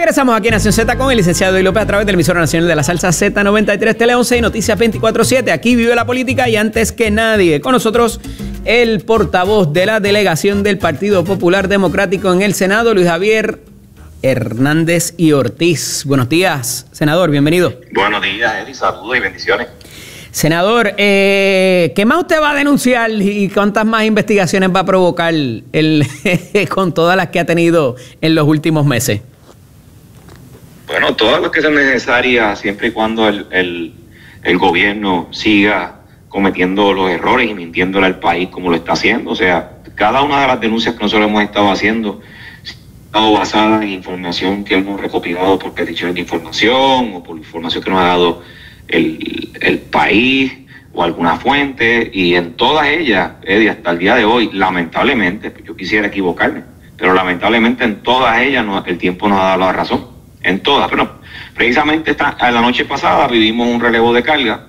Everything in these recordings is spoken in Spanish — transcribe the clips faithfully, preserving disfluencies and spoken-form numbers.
Regresamos aquí en Nación Z con el licenciado Eddie López a través del emisora nacional de la salsa Z noventa y tres, Tele once y Noticias veinticuatro siete. Aquí vive la política y antes que nadie, con nosotros el portavoz de la delegación del Partido Popular Democrático en el Senado, Luis Javier Hernández y Ortiz. Buenos días, senador, bienvenido. Buenos días, Eddie, saludos y bendiciones. Senador, eh, ¿qué más usted va a denunciar y cuántas más investigaciones va a provocar el, con todas las que ha tenido en los últimos meses? Bueno, todas las que sean necesarias, siempre y cuando el, el, el gobierno siga cometiendo los errores y mintiéndole al país como lo está haciendo. O sea, cada una de las denuncias que nosotros hemos estado haciendo ha estado basada en información que hemos recopilado por peticiones de información o por información que nos ha dado el, el país o alguna fuente, y en todas ellas, Eddie, hasta el día de hoy, lamentablemente, yo quisiera equivocarme, pero lamentablemente en todas ellas no, el tiempo nos ha dado la razón. En todas, pero precisamente esta, la noche pasada vivimos un relevo de carga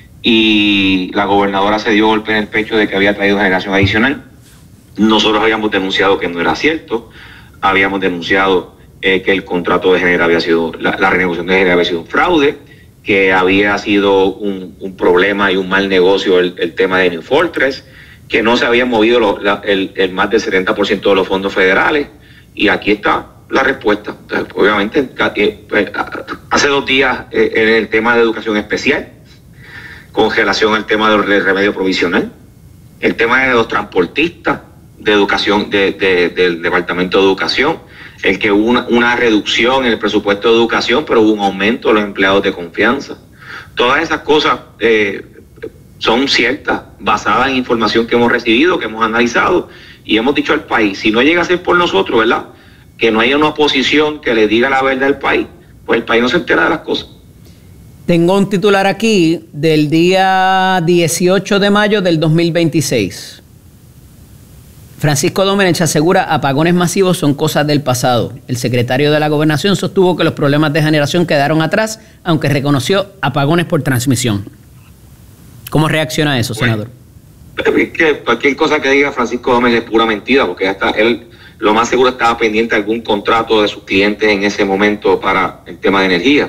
y la gobernadora se dio golpe en el pecho de que había traído generación adicional. Nosotros habíamos denunciado que no era cierto, habíamos denunciado eh, que el contrato de Genera había sido, la, la renegociación de Genera había sido un fraude, que había sido un, un problema y un mal negocio el, el tema de New Fortress, que no se había movido lo, la, el, el más del setenta por ciento de los fondos federales, y aquí está la respuesta. Entonces, obviamente, hace dos días eh, en el tema de educación especial, congelación el tema del remedio provisional, el tema de los transportistas de educación, de, de, del Departamento de Educación, el que hubo una, una reducción en el presupuesto de educación, pero hubo un aumento de los empleados de confianza. Todas esas cosas eh, son ciertas, basadas en información que hemos recibido, que hemos analizado, y hemos dicho al país, si no llega a ser por nosotros, ¿verdad?, que no haya una oposición que le diga la verdad al país, pues el país no se entera de las cosas. Tengo un titular aquí del día dieciocho de mayo del dos mil veintiséis. Francisco Domenech asegura apagones masivos son cosas del pasado. El secretario de la Gobernación sostuvo que los problemas de generación quedaron atrás, aunque reconoció apagones por transmisión. ¿Cómo reacciona a eso, senador? Bueno, es que cualquier cosa que diga Francisco Domenech es pura mentira, porque hasta él lo más seguro estaba pendiente de algún contrato de sus clientes en ese momento para el tema de energía.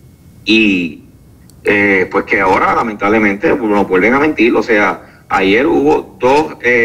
Y eh, pues que ahora lamentablemente nos vuelven a mentir. O sea, ayer hubo dos... Eh,